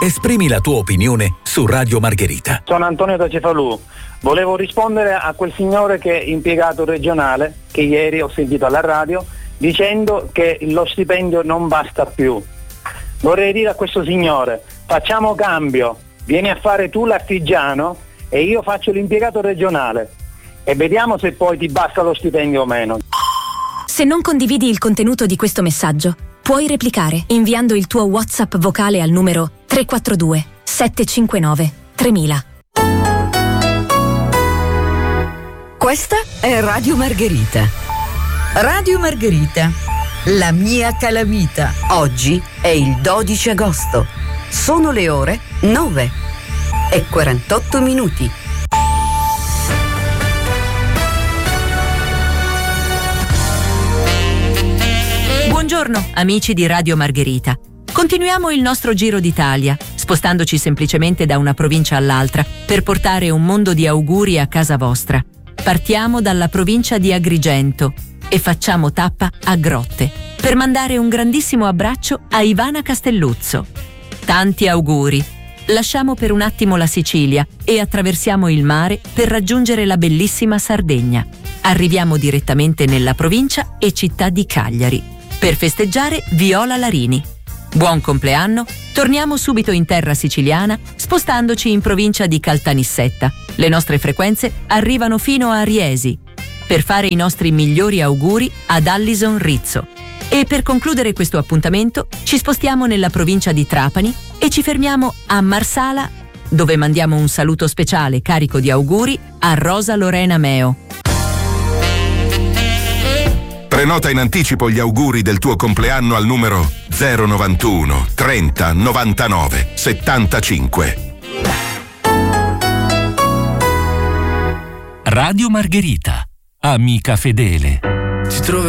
Esprimi la tua opinione su Radio Margherita. Sono Antonio da Cefalù. Volevo rispondere a quel signore che è impiegato regionale, che ieri ho sentito alla radio, dicendo che lo stipendio non basta più. Vorrei dire a questo signore: facciamo cambio, vieni a fare tu l'artigiano e io faccio l'impiegato regionale e vediamo se poi ti basta lo stipendio o meno. Se non condividi il contenuto di questo messaggio, puoi replicare inviando il tuo WhatsApp vocale al numero 342 759 3000. Questa è Radio Margherita. Radio Margherita, la mia calamita. Oggi è il 12 agosto. Sono le ore 9:48. Buongiorno, amici di Radio Margherita. Continuiamo il nostro giro d'Italia, spostandoci semplicemente da una provincia all'altra per portare un mondo di auguri a casa vostra. Partiamo dalla provincia di Agrigento e facciamo tappa a Grotte per mandare un grandissimo abbraccio a Ivana Castelluzzo. Tanti auguri! Lasciamo per un attimo la Sicilia e attraversiamo il mare per raggiungere la bellissima Sardegna. Arriviamo direttamente nella provincia e città di Cagliari per festeggiare Viola Larini. Buon compleanno! Torniamo subito in terra siciliana, spostandoci in provincia di Caltanissetta. Le nostre frequenze arrivano fino a Riesi per fare i nostri migliori auguri ad Allison Rizzo. E per concludere questo appuntamento ci spostiamo nella provincia di Trapani e ci fermiamo a Marsala, dove mandiamo un saluto speciale carico di auguri a Rosa Lorena Meo. Prenota in anticipo gli auguri del tuo compleanno al numero 091 30 99 75. Radio Margherita, amica fedele.